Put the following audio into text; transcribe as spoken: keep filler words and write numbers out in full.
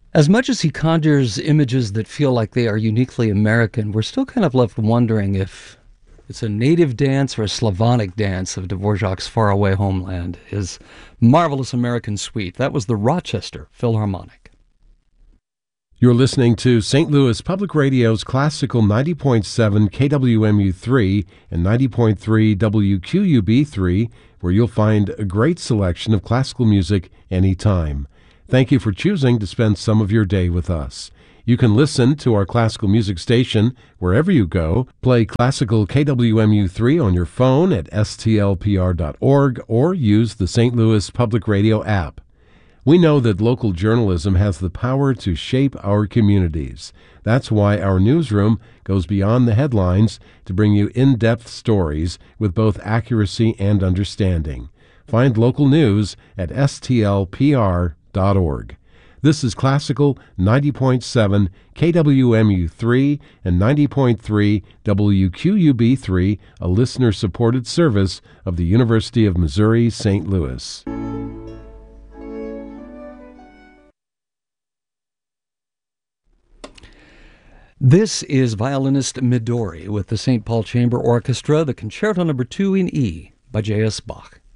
As much as he conjures images that feel like they are uniquely American, we're still kind of left wondering if it's a native dance or a Slavonic dance of Dvorak's faraway homeland. His marvelous American suite. That was the Rochester Philharmonic. You're listening to Saint Louis Public Radio's classical ninety point seven K W M U three and ninety point three W Q U B three, where you'll find a great selection of classical music anytime. Thank you for choosing to spend some of your day with us. You can listen to our classical music station wherever you go. Play classical K W M U three on your phone at S T L P R dot org or use the Saint Louis Public Radio app. We know that local journalism has the power to shape our communities. That's why our newsroom goes beyond the headlines to bring you in-depth stories with both accuracy and understanding. Find local news at S T L P R dot org. This is Classical ninety point seven K W M U three and ninety point three W Q U B three, a listener-supported service of the University of Missouri, Saint Louis. This is violinist Midori with the Saint Paul Chamber Orchestra, the Concerto Number two in E by J S Bach.